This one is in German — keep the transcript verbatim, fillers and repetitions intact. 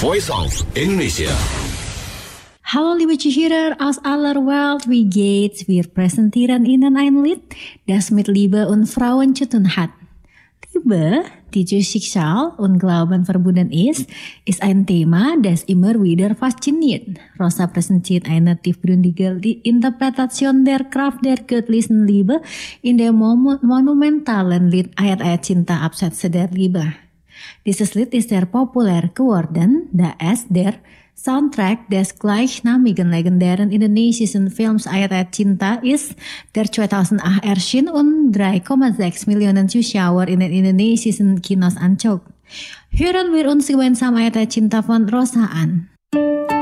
Voice of Indonesia. Hallo liebe Zuhörer aus aller Welt, wie geht's? Wir präsentieren Ihnen ein Lied, das mit Liebe und Frauen zu tun hat. Liebe, die durch Schicksal und Glauben verbunden ist, ist ein Thema, das immer wieder fasziniert. Rosa präsentiert eine tiefgründige Interpretation der Kraft der göttlichen Liebe in dem monumentalen Lied Ayat-Ayat Cinta Absätze der Liebe. Dieses Lied ist sehr populär geworden, da es der Soundtrack des gleichnamigen legendären indonesischen Films Ayat-Ayat Cinta ist, der zweitausendacht erschien und drei Komma sechs Millionen Zuschauer in den indonesischen Kinos anzog. Hören wir uns gemeinsam Ayat-Ayat Cinta von Rosa an.